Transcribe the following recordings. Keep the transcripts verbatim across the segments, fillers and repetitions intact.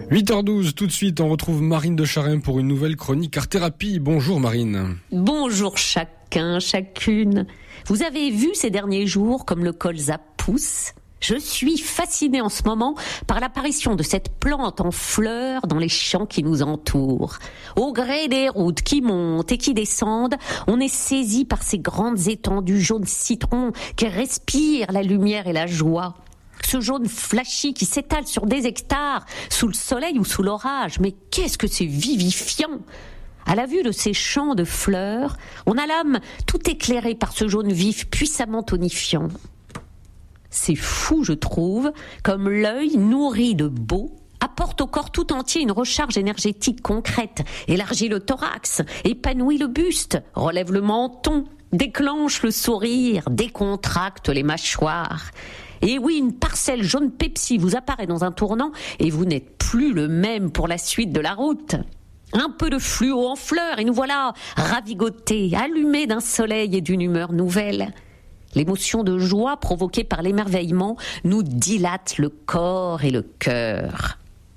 huit heures douze, tout de suite, on retrouve Marine de Charem pour une nouvelle chronique art-thérapie. Bonjour Marine. Bonjour chacun, chacune. Vous avez vu ces derniers jours comme le colza pousse ? Je suis fascinée en ce moment par l'apparition de cette plante en fleurs dans les champs qui nous entourent. Au gré des routes qui montent et qui descendent, on est saisi par ces grandes étendues jaune citron qui respirent la lumière et la joie. Ce jaune flashy qui s'étale sur des hectares, sous le soleil ou sous l'orage. Mais qu'est-ce que c'est vivifiant! À la vue de ces champs de fleurs, on a l'âme tout éclairée par ce jaune vif puissamment tonifiant. C'est fou, je trouve, comme l'œil nourri de beau apporte au corps tout entier une recharge énergétique concrète, élargit le thorax, épanouit le buste, relève le menton, déclenche le sourire, décontracte les mâchoires. Et oui, une parcelle jaune Pepsi vous apparaît dans un tournant et vous n'êtes plus le même pour la suite de la route. Un peu de fluo en fleurs et nous voilà ravigotés, allumés d'un soleil et d'une humeur nouvelle. L'émotion de joie provoquée par l'émerveillement nous dilate le corps et le cœur.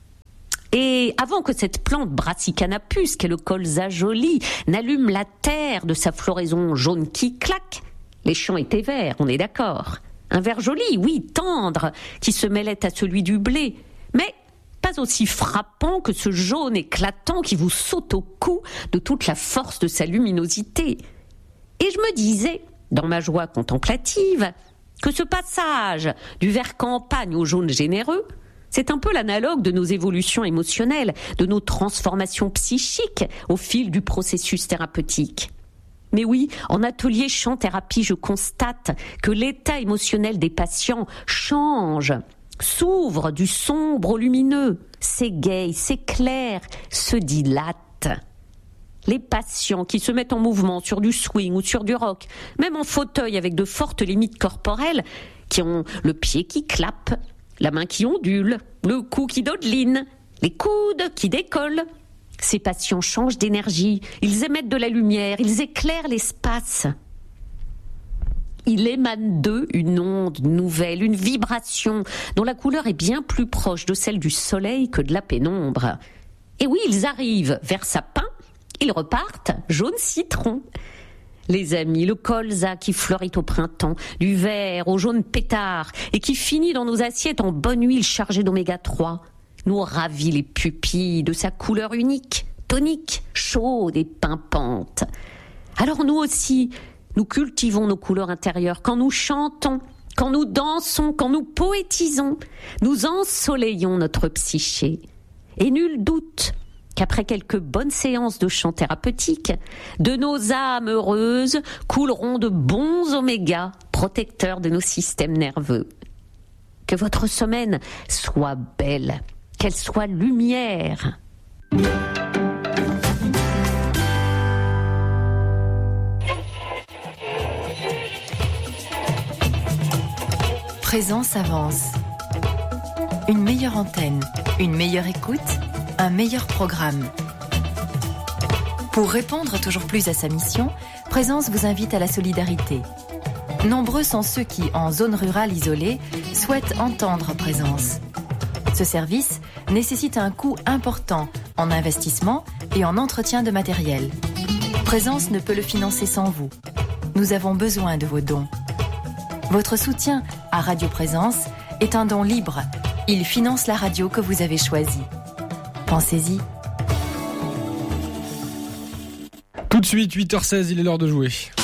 Et avant que cette plante brassicanapus, qu'est le colza joli, n'allume la terre de sa floraison jaune qui claque, les champs étaient verts, on est d'accord. Un vert joli, oui, tendre, qui se mêlait à celui du blé, mais pas aussi frappant que ce jaune éclatant qui vous saute au cou de toute la force de sa luminosité. Et je me disais, dans ma joie contemplative, que ce passage du vert campagne au jaune généreux, c'est un peu l'analogue de nos évolutions émotionnelles, de nos transformations psychiques au fil du processus thérapeutique. Mais oui, en atelier chant-thérapie, je constate que l'état émotionnel des patients change, s'ouvre du sombre au lumineux, s'égaye, s'éclaire, se dilate. Les patients qui se mettent en mouvement sur du swing ou sur du rock, même en fauteuil avec de fortes limites corporelles, qui ont le pied qui clappe, la main qui ondule, le cou qui dodeline, les coudes qui décollent. Ces patients changent d'énergie, ils émettent de la lumière, ils éclairent l'espace. Il émane d'eux une onde nouvelle, une vibration dont la couleur est bien plus proche de celle du soleil que de la pénombre. Et oui, ils arrivent vers sapin, ils repartent jaune citron. Les amis, le colza qui fleurit au printemps, du vert au jaune pétard et qui finit dans nos assiettes en bonne huile chargée d'oméga trois, nous ravit les pupilles de sa couleur unique, tonique, chaude et pimpante. Alors nous aussi, nous cultivons nos couleurs intérieures quand nous chantons, quand nous dansons, quand nous poétisons, nous ensoleillons notre psyché. Et nul doute qu'après quelques bonnes séances de chant thérapeutique, de nos âmes heureuses couleront de bons omégas protecteurs de nos systèmes nerveux. Que votre semaine soit belle, qu'elle soit lumière. Présence avance. Une meilleure antenne, une meilleure écoute, un meilleur programme. Pour répondre toujours plus à sa mission, Présence vous invite à la solidarité. Nombreux sont ceux qui, en zone rurale isolée, souhaitent entendre Présence. Ce service nécessite un coût important en investissement et en entretien de matériel. Présence ne peut le financer sans vous. Nous avons besoin de vos dons. Votre soutien à Radio Présence est un don libre. Il finance la radio que vous avez choisie. Pensez-y. Tout de suite, huit heures seize, il est l'heure de jouer.